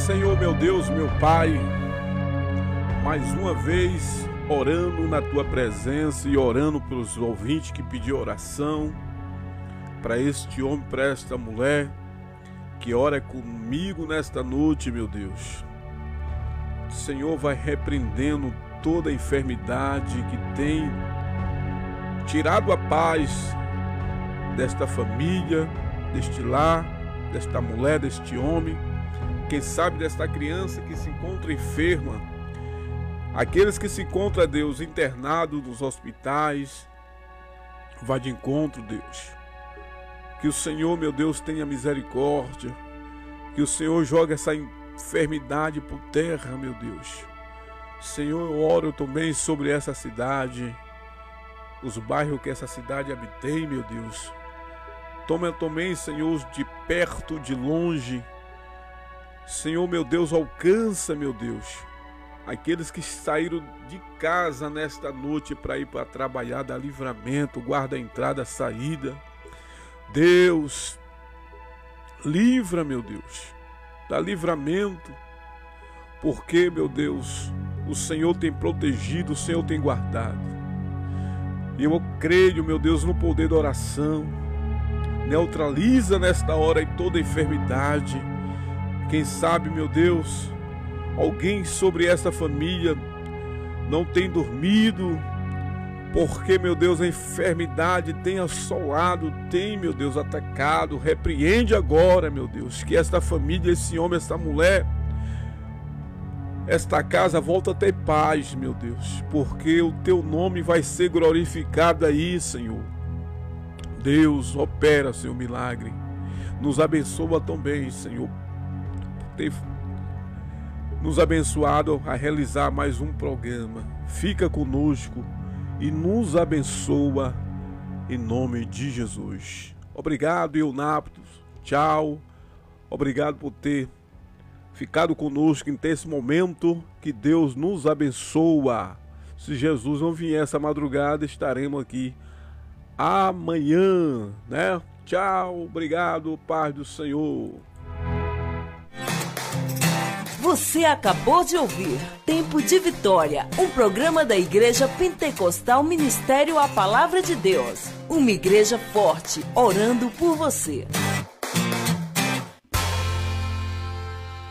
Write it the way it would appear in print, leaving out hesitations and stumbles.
Senhor, meu Deus, meu Pai, mais uma vez orando na Tua presença e orando pelos ouvintes que pediram oração, para este homem, para esta mulher, que ora comigo nesta noite, meu Deus. O Senhor vai repreendendo toda a enfermidade que tem tirado a paz desta família, deste lar, desta mulher, deste homem, quem sabe desta criança que se encontra enferma, aqueles que se encontram, Deus, internados nos hospitais. Vá de encontro, Deus. Que o Senhor, meu Deus, tenha misericórdia. Que o Senhor jogue essa enfermidade por terra, meu Deus. Senhor, eu oro também sobre essa cidade, os bairros que essa cidade habitei, meu Deus. Toma também, Senhor, de perto, de longe. Senhor, meu Deus, alcança, meu Deus, aqueles que saíram de casa nesta noite para ir para trabalhar, dá livramento, guarda a entrada, a saída. Deus, livra, meu Deus, dá livramento, porque, meu Deus, o Senhor tem protegido, o Senhor tem guardado. E eu creio, meu Deus, no poder da oração. Neutraliza nesta hora toda enfermidade. Quem sabe, meu Deus, alguém sobre essa família não tem dormido, porque, meu Deus, a enfermidade tem assolado, tem, meu Deus, atacado. Repreende agora, meu Deus, que esta família, esse homem, esta mulher, esta casa volta a ter paz, meu Deus, porque o Teu nome vai ser glorificado aí, Senhor. Deus, opera, Senhor, milagre. Nos abençoa também, Senhor, por ter nos abençoado a realizar mais um programa. Fica conosco e nos abençoa em nome de Jesus. Obrigado, Eunaptos. Tchau. Obrigado por ter ficado conosco em esse momento. Que Deus nos abençoa. Se Jesus não vier essa madrugada, estaremos aqui amanhã, né? Tchau, obrigado, paz do Senhor. Você acabou de ouvir Tempo de Vitória, um programa da Igreja Pentecostal Ministério A Palavra de Deus. Uma igreja forte, orando por você.